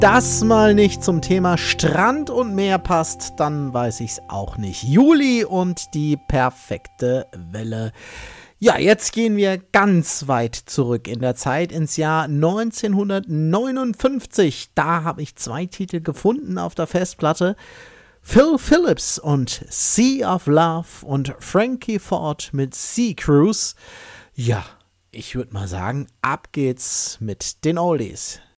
das mal nicht zum Thema Strand und Meer passt, dann weiß ich's auch nicht. Juli und die perfekte Welle. Ja, jetzt gehen wir ganz weit zurück in der Zeit ins Jahr 1959. Da habe ich 2 Titel gefunden auf der Festplatte. Phil Phillips und Sea of Love und Frankie Ford mit Sea Cruise. Ja, ich würde mal sagen, ab geht's mit den Oldies.